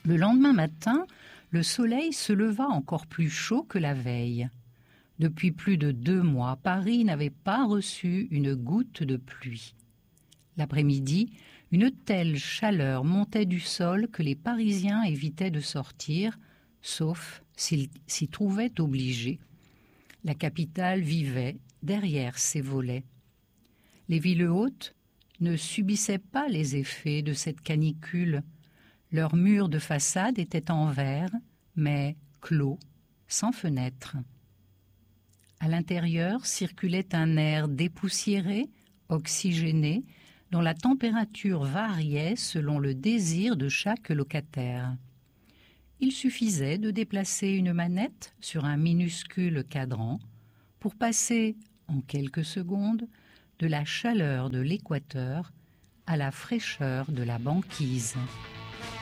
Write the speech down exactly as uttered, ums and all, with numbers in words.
Le lendemain matin, le soleil se leva encore plus chaud que la veille. Depuis plus de deux mois, Paris n'avait pas reçu une goutte de pluie. L'après-midi, une telle chaleur montait du sol que les Parisiens évitaient de sortir, sauf s'ils s'y trouvaient obligés. La capitale vivait derrière ses volets. Les villes hautes ne subissaient pas les effets de cette canicule. Leurs murs de façade étaient en verre, mais clos, sans fenêtres. À l'intérieur circulait un air dépoussiéré, oxygéné, dont la température variait selon le désir de chaque locataire. Il suffisait de déplacer une manette sur un minuscule cadran pour passer, en quelques secondes, de la chaleur de l'équateur à la fraîcheur de la banquise.